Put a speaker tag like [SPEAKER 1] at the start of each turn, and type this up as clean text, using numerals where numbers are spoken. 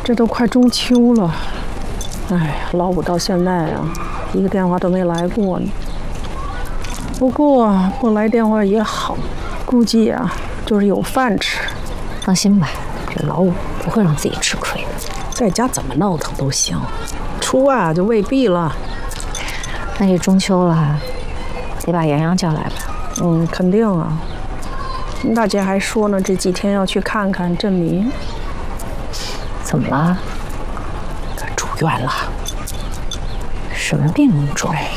[SPEAKER 1] 这都快中秋了，哎，老五到现在啊，一个电话都没来过呢。不过不来电话也好，估计啊就是有饭吃。
[SPEAKER 2] 放心吧，这老五不会让自己吃亏的。
[SPEAKER 1] 在家怎么闹腾都行，出外啊就未必了。
[SPEAKER 2] 那也中秋了，得把洋洋叫来吧。
[SPEAKER 1] 肯定啊。大姐还说呢，这几天要去看看振明。
[SPEAKER 2] 怎么了？
[SPEAKER 1] 住院了。
[SPEAKER 2] 什么病住？